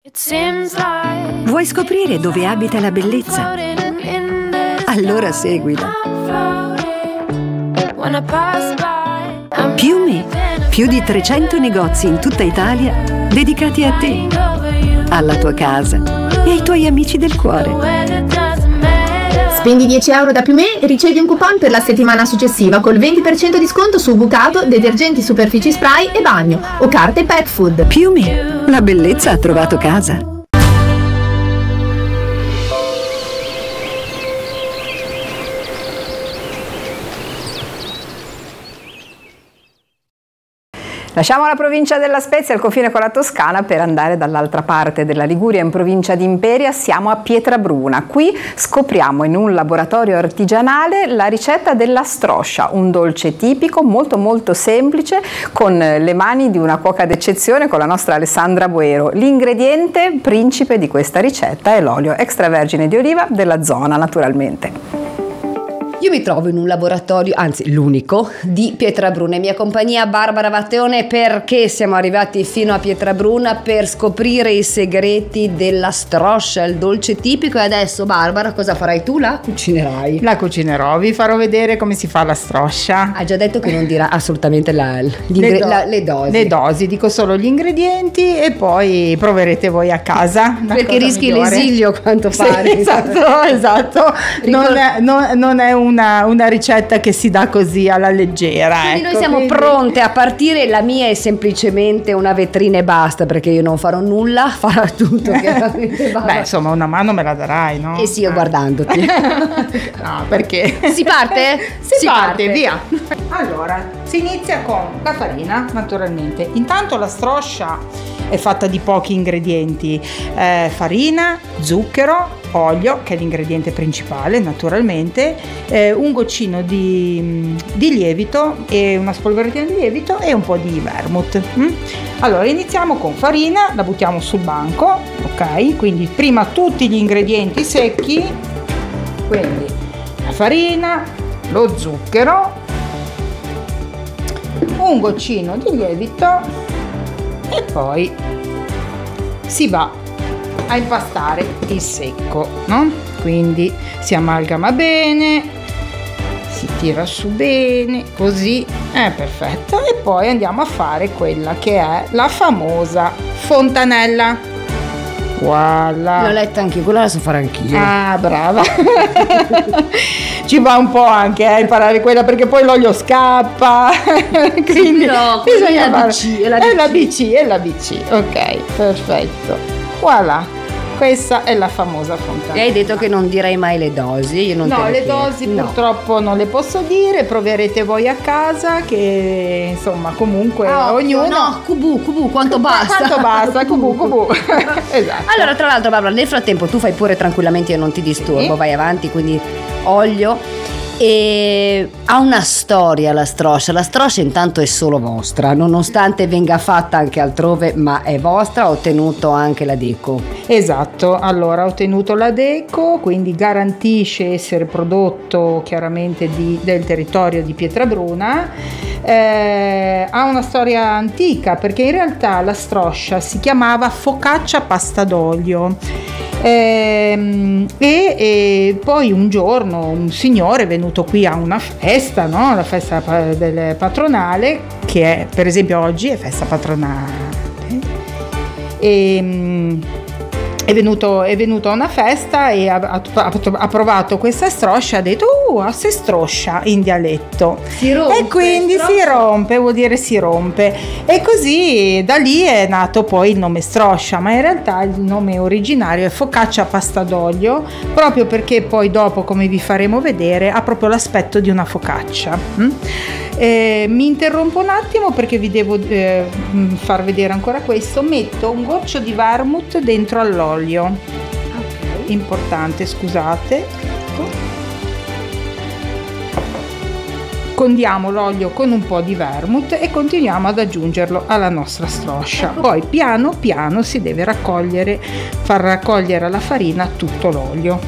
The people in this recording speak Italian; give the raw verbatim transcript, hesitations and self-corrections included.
Vuoi scoprire dove abita la bellezza? Allora seguila. Piume, più di trecento negozi in tutta Italia dedicati a te, alla tua casa e ai tuoi amici del cuore. Spendi dieci euro da Piumé e ricevi un coupon per la settimana successiva col venti per cento di sconto su bucato, detergenti, superfici spray e bagno o carte pet food. Piumé, la bellezza ha trovato casa. Lasciamo la provincia della Spezia al confine con la Toscana per andare dall'altra parte della Liguria, in provincia di Imperia. Siamo a Pietrabruna. Qui scopriamo in un laboratorio artigianale la ricetta della stroscia, un dolce tipico molto molto semplice con le mani di una cuoca d'eccezione, con la nostra Alessandra Boero. L'ingrediente principe di questa ricetta è l'olio extravergine di oliva della zona, naturalmente. Io mi trovo in un laboratorio, anzi l'unico, di Pietrabruna. In mia compagnia Barbara Vatteone, perché siamo arrivati fino a Pietrabruna per scoprire i segreti della stroscia, il dolce tipico. E adesso, Barbara, cosa farai tu? La cucinerai? La cucinerò, vi farò vedere come si fa la stroscia. Ha già detto che non dirà assolutamente la, le, ingre- do- la, le dosi. Le dosi, dico solo gli ingredienti e poi proverete voi a casa. Perché rischi migliore. L'esilio a quanto pare. Sì, esatto, esatto. Ricor- non, è, non, non è un Una, una ricetta che si dà così alla leggera. Quindi ecco, noi siamo quindi... pronte a partire. La mia è semplicemente una vetrina e basta, perché io non farò nulla, farà tutto chiaramente. Beh, insomma, una mano me la darai, no? Eh sì, io guardandoti. No, perché? Si parte? Si, si parte, parte, via. Allora, si inizia con la farina, naturalmente. Intanto la stroscia è fatta di pochi ingredienti, eh, farina, zucchero, olio, che è l'ingrediente principale naturalmente, eh, un goccino di, di lievito e una spolveratina di lievito e un po' di vermouth. Mm? Allora iniziamo con farina, la buttiamo sul banco, ok? Quindi prima tutti gli ingredienti secchi, quindi la farina, lo zucchero, un goccino di lievito e poi si va a impastare il secco, no? Quindi si amalgama bene, si tira su bene, così è perfetto. E poi andiamo a fare quella che è la famosa fontanella. Voilà. L'ho letta anche io, quella la so fare anch'io. Ah, brava. Ci va un po' anche a eh, imparare quella, perché poi l'olio scappa. Quindi no, bisogna è la fare. B C, è la È la B C, è la B C. Ok, perfetto. Voilà. Questa è la famosa fontanella. E hai detto che non direi mai le dosi. Io non no, te le le chiedo. dosi No. purtroppo non le posso dire, proverete voi a casa, che insomma comunque Ah, ognuno... No, cubu, cubu, quanto basta? Quanto basta, cubu, cubu. Esatto. Allora, tra l'altro, Barbara, nel frattempo tu fai pure tranquillamente, io non ti disturbo, Sì. vai avanti, quindi olio. E ha una storia la stroscia. La stroscia intanto è solo vostra, nonostante venga fatta anche altrove, ma è vostra. Ho ottenuto anche la deco. Esatto, allora ho ottenuto la deco, quindi garantisce essere prodotto chiaramente di, del territorio di Pietrabruna. Eh, ha una storia antica, perché in realtà la stroscia si chiamava focaccia pasta d'olio. E, e, e poi un giorno un signore è venuto qui a una festa, no? La festa del patronale, che è, per esempio oggi è festa patronale, e è venuto, è venuto a una festa e ha, ha, ha provato questa stroscia, ha detto uh, a se stroscia in dialetto, si rompe, e quindi stroscia. si rompe, vuol dire si rompe, e così da lì è nato poi il nome stroscia, ma in realtà il nome originario è focaccia pasta d'olio, proprio perché poi dopo, come vi faremo vedere, ha proprio l'aspetto di una focaccia. mm? Eh, mi interrompo un attimo perché vi devo eh, far vedere ancora questo. Metto un goccio di vermouth dentro all'olio. Okay. Importante, scusate. Ecco. Condiamo l'olio con un po' di vermouth e continuiamo ad aggiungerlo alla nostra stroscia. Poi piano piano si deve raccogliere, far raccogliere alla farina tutto l'olio.